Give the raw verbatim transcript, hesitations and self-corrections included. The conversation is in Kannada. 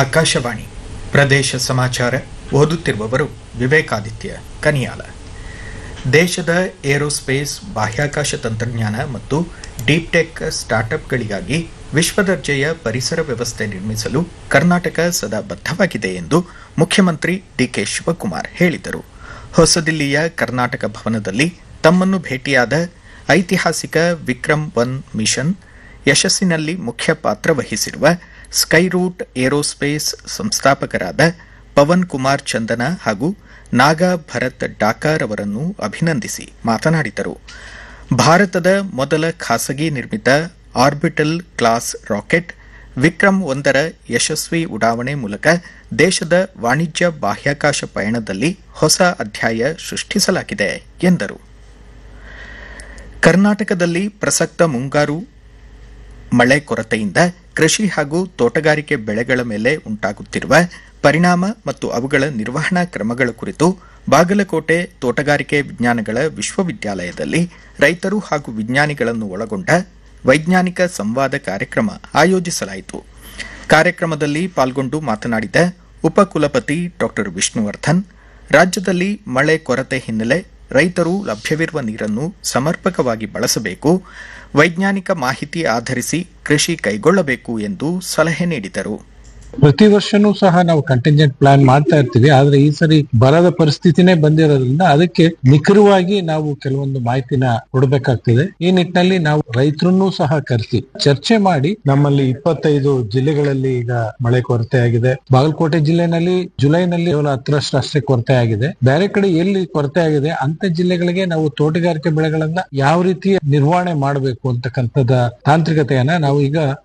ಆಕಾಶವಾಣಿ ಪ್ರದೇಶ ಸಮಾಚಾರ ಓದುತ್ತಿರುವವರು ವಿವೇಕಾದಿತ್ಯ ಕನಿಯಾಲ. ದೇಶದ ಏರೋಸ್ಪೇಸ್, ಬಾಹ್ಯಾಕಾಶ ತಂತ್ರಜ್ಞಾನ ಮತ್ತು ಡೀಪ್ ಟೆಕ್ ಸ್ಟಾರ್ಟ್ಅಪ್ಗಳಿಗಾಗಿ ವಿಶ್ವದರ್ಜೆಯ ಪರಿಸರ ವ್ಯವಸ್ಥೆ ನಿರ್ಮಿಸಲು ಕರ್ನಾಟಕ ಸದಾ ಬದ್ಧವಾಗಿದೆ ಎಂದು ಮುಖ್ಯಮಂತ್ರಿ ಡಿಕೆ ಶಿವಕುಮಾರ್ ಹೇಳಿದರು. ಹೊಸದಿಲ್ಲಿಯ ಕರ್ನಾಟಕ ಭವನದಲ್ಲಿ ತಮ್ಮನ್ನು ಭೇಟಿಯಾದ ಐತಿಹಾಸಿಕ ವಿಕ್ರಮ್ ಒನ್ ಮಿಷನ್ ಯಶಸ್ಸಿನಲ್ಲಿ ಮುಖ್ಯ ಪಾತ್ರ ವಹಿಸಿರುವ ಸ್ಕೈರೂಟ್ ಏರೋಸ್ಪೇಸ್ ಸಂಸ್ಥಾಪಕರಾದ ಪವನ್ ಕುಮಾರ್ ಚಂದನ ಹಾಗೂ ನಾಗಾ ಭರತ್ ಡಾಕಾರ್ ಅವರನ್ನು ಅಭಿನಂದಿಸಿ ಮಾತನಾಡಿದರು. ಭಾರತದ ಮೊದಲ ಖಾಸಗಿ ನಿರ್ಮಿತ ಆರ್ಬಿಟಲ್ ಕ್ಲಾಸ್ ರಾಕೆಟ್ ವಿಕ್ರಮ್ ಒಂದರ ಯಶಸ್ವಿ ಉಡಾವಣೆ ಮೂಲಕ ದೇಶದ ವಾಣಿಜ್ಯ ಬಾಹ್ಯಾಕಾಶ ಪಯಣದಲ್ಲಿ ಹೊಸ ಅಧ್ಯಾಯ ಸೃಷ್ಟಿಸಲಾಗಿದೆ ಎಂದರು. ಕರ್ನಾಟಕದಲ್ಲಿ ಪ್ರಸಕ್ತ ಮುಂಗಾರು ಮಳೆ ಕೊರತೆಯಿಂದ ಕೃಷಿ ಹಾಗೂ ತೋಟಗಾರಿಕೆ ಬೆಳೆಗಳ ಮೇಲೆ ಉಂಟಾಗುತ್ತಿರುವ ಪರಿಣಾಮ ಮತ್ತು ಅವುಗಳ ನಿರ್ವಹಣಾ ಕ್ರಮಗಳ ಕುರಿತು ಬಾಗಲಕೋಟೆ ತೋಟಗಾರಿಕೆ ವಿಜ್ಞಾನಗಳ ವಿಶ್ವವಿದ್ಯಾಲಯದಲ್ಲಿ ರೈತರು ಹಾಗೂ ವಿಜ್ಞಾನಿಗಳನ್ನು ಒಳಗೊಂಡ ವೈಜ್ಞಾನಿಕ ಸಂವಾದ ಕಾರ್ಯಕ್ರಮ ಆಯೋಜಿಸಲಾಯಿತು. ಕಾರ್ಯಕ್ರಮದಲ್ಲಿ ಪಾಲ್ಗೊಂಡು ಮಾತನಾಡಿದ ಉಪಕುಲಪತಿ ಡಾ ವಿಷ್ಣುವರ್ಧನ್, ರಾಜ್ಯದಲ್ಲಿ ಮಳೆ ಕೊರತೆ ಹಿನ್ನೆಲೆ ರೈತರು ಲಭ್ಯವಿರುವ ನೀರನ್ನು ಸಮರ್ಪಕವಾಗಿ ಬಳಸಬೇಕು, ವೈಜ್ಞಾನಿಕ ಮಾಹಿತಿ ಆಧರಿಸಿ ಕೃಷಿ ಕೈಗೊಳ್ಳಬೇಕು ಎಂದು ಸಲಹೆ ನೀಡಿದರು. ಪ್ರತಿ ವರ್ಷನೂ ಸಹ ನಾವು ಕಂಟಿಂಜೆಂಟ್ ಪ್ಲಾನ್ ಮಾಡ್ತಾ ಇರ್ತೀವಿ. ಆದ್ರೆ ಈ ಸರಿ ಬರದ ಪರಿಸ್ಥಿತಿನೇ ಬಂದಿರೋದ್ರಿಂದ ಅದಕ್ಕೆ ನಿಖರವಾಗಿ ನಾವು ಕೆಲವೊಂದು ಮಾಹಿತಿನ ಕೊಡಬೇಕಾಗ್ತದೆ. ಈ ನಿಟ್ಟಿನಲ್ಲಿ ನಾವು ರೈತರನ್ನೂ ಸಹ ಕರೆಸಿ ಚರ್ಚೆ ಮಾಡಿ, ನಮ್ಮಲ್ಲಿ ಇಪ್ಪತ್ತೈದು ಜಿಲ್ಲೆಗಳಲ್ಲಿ ಈಗ ಮಳೆ ಕೊರತೆ ಆಗಿದೆ. ಬಾಗಲಕೋಟೆ ಜಿಲ್ಲೆನಲ್ಲಿ ಜುಲೈನಲ್ಲಿ ಕೇವಲ ಹತ್ತರಷ್ಟು ಅಷ್ಟೇ ಕೊರತೆ ಆಗಿದೆ. ಬೇರೆ ಕಡೆ ಎಲ್ಲಿ ಕೊರತೆ ಆಗಿದೆ ಅಂತ ಜಿಲ್ಲೆಗಳಿಗೆ ನಾವು ತೋಟಗಾರಿಕೆ ಬೆಳೆಗಳನ್ನ ಯಾವ ರೀತಿ ನಿರ್ವಹಣೆ ಮಾಡಬೇಕು ಅಂತಕ್ಕಂಥದ ತಾಂತ್ರಿಕತೆಯನ್ನ ನಾವು ಈಗ